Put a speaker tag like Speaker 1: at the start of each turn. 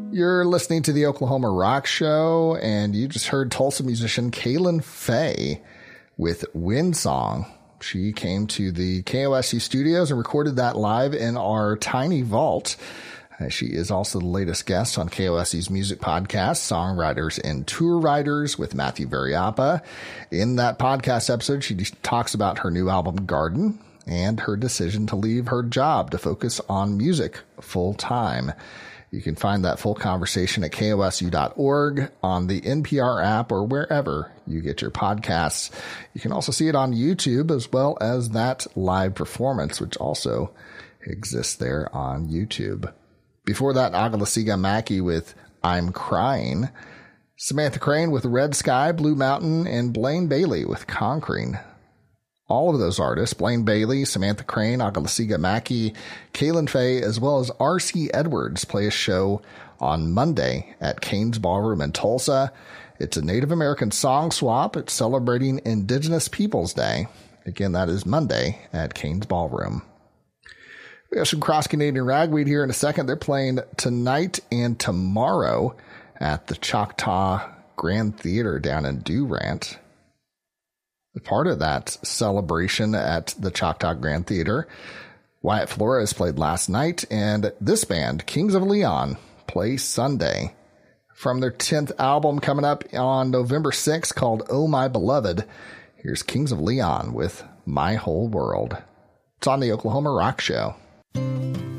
Speaker 1: You're listening to the Oklahoma Rock Show, and you just heard Tulsa musician Kaylin Fay with Wind Song. She came to the KOSU studios and recorded that live in our tiny vault. She is also the latest guest on KOSU's music podcast, Songwriters and Tour Writers with Matthew Variappa. In that podcast episode, she talks about her new album, Garden, and her decision to leave her job to focus on music full time. You can find that full conversation at kosu.org, on the NPR app, or wherever you get your podcasts. You can also see it on YouTube, as well as that live performance, which also exists there on YouTube. Before that, Agalasiga Mackey with I'm Crying, Samantha Crane with Red Sky, Blue Mountain, and Blaine Bailey with Conquering. All of those artists, Blaine Bailey, Samantha Crane, Agalasiga Mackey, Kaylin Fay, as well as R.C. Edwards, play a show on Monday at Cain's Ballroom in Tulsa. It's a Native American song swap. It's celebrating Indigenous Peoples Day. Again, that is Monday at Cain's Ballroom. We have some Cross-Canadian Ragweed here in a second. They're playing tonight and tomorrow at the Choctaw Grand Theater down in Durant. Part of that celebration at the Choctaw Grand Theater, Wyatt Flores played last night, and this band, Kings of Leon, plays Sunday. From their 10th album coming up on November 6th called Oh My Beloved, here's Kings of Leon with My Whole World. It's on the Oklahoma Rock Show.